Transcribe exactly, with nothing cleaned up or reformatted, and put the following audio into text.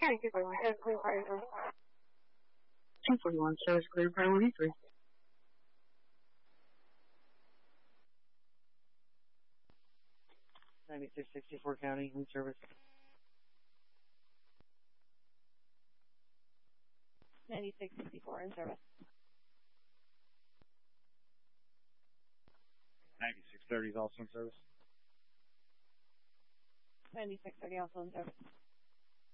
County two forty-one, service clear priority three. two forty-one, service clear priority three. ninety-six sixty-four County, in service. ninety-six sixty-four, in service. ninety-six thirty is also in service. ninety-six thirty, also in service.